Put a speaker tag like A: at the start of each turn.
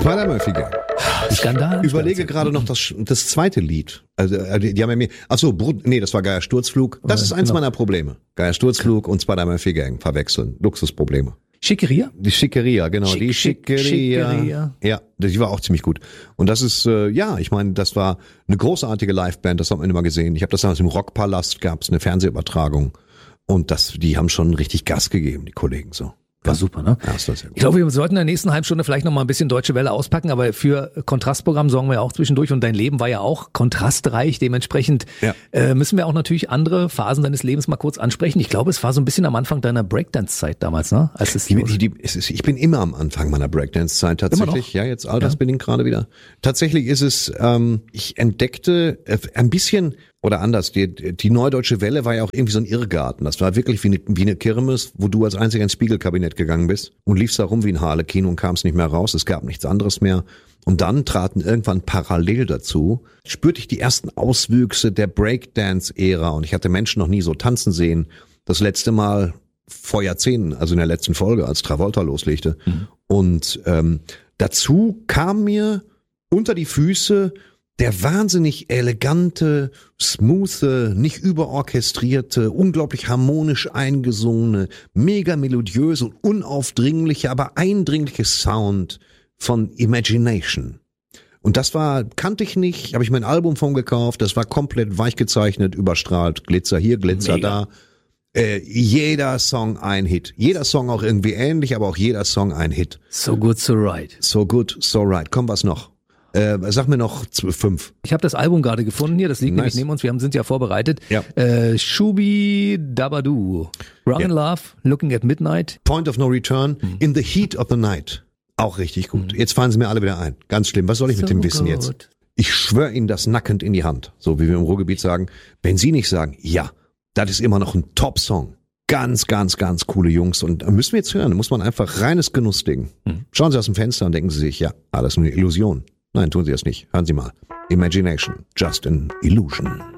A: Spider-Murphy Gang.
B: Skandal.
A: Ich überlege gerade noch das zweite Lied. Also die haben ja mir. Das war Geier Sturzflug. Das ist eins meiner Probleme. Geier Sturzflug und Spider-Murphy Gang verwechseln. Luxusprobleme.
B: Schickeria?
A: Die Schickeria, genau. Die Schickeria. Ja, die war auch ziemlich gut. Und das ist, ich meine, das war eine großartige Liveband, das hat man immer gesehen. Ich habe das damals im Rockpalast, gab's eine Fernsehübertragung. Und die haben schon richtig Gas gegeben, die Kollegen so.
B: War super, ne?
A: Ja, ist das sehr gut.
B: Ich glaube, wir sollten in der nächsten Halbstunde vielleicht noch mal ein bisschen Deutsche Welle auspacken, aber für Kontrastprogramm sorgen wir ja auch zwischendurch und dein Leben war ja auch kontrastreich, dementsprechend müssen wir auch natürlich andere Phasen deines Lebens mal kurz ansprechen. Ich glaube, es war so ein bisschen am Anfang deiner Breakdance-Zeit damals, ne?
A: Ich bin immer am Anfang meiner Breakdance-Zeit tatsächlich. Ja, jetzt altersbedingt gerade wieder. Tatsächlich ist es, ich entdeckte ein bisschen oder anders, die Neue Deutsche Welle war ja auch irgendwie so ein Irrgarten. Das war wirklich wie eine Kirmes, wo du als einziger ins Spiegelkabinett gegangen bist und liefst da rum wie ein Harlekin und kamst nicht mehr raus. Es gab nichts anderes mehr. Und dann traten irgendwann parallel dazu, spürte ich die ersten Auswüchse der Breakdance-Ära und ich hatte Menschen noch nie so tanzen sehen. Das letzte Mal vor Jahrzehnten, also in der letzten Folge, als Travolta loslegte. Mhm. Und dazu kam mir unter die Füße der wahnsinnig elegante, smoothe, nicht überorchestrierte, unglaublich harmonisch eingesungene, mega melodiöse und unaufdringliche, aber eindringliche Sound von Imagination. Und das kannte ich nicht, habe ich mir ein Album von gekauft, das war komplett weich gezeichnet, überstrahlt, Glitzer hier, Glitzer mega. Da. Jeder Song ein Hit. Jeder Song auch irgendwie ähnlich, aber auch jeder Song ein Hit.
B: So good, so right.
A: So good, so right. Komm, was noch? Sag mir noch 5.
B: Ich habe das Album gerade gefunden hier, das liegt nämlich neben uns, sind ja vorbereitet.
A: Ja.
B: Shubi Dabadoo, Wrong in Love, Looking at Midnight.
A: Point of No Return, In the Heat of the Night. Auch richtig gut. Jetzt fallen sie mir alle wieder ein. Ganz schlimm. Was soll ich mit dem wissen jetzt? Ich schwöre Ihnen das nackend in die Hand. So wie wir im Ruhrgebiet sagen. Wenn Sie nicht sagen, ja, das ist immer noch ein Top-Song. Ganz, ganz, ganz coole Jungs. Und müssen wir jetzt hören. Da muss man einfach reines Genussding. Schauen Sie aus dem Fenster und denken Sie sich, ja, alles nur eine Illusion. Nein, tun Sie das nicht. Hören Sie mal. Imagination, just an illusion.